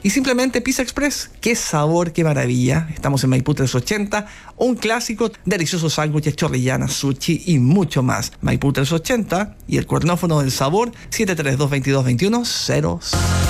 Y simplemente Pizza Express. ¡Qué sabor, qué maravilla! Estamos en Maipú 380, un clásico, deliciosos sándwiches, chorrillanas, sushi y mucho más. Maipú 380 y el cuernófono del sabor 732-2221-00.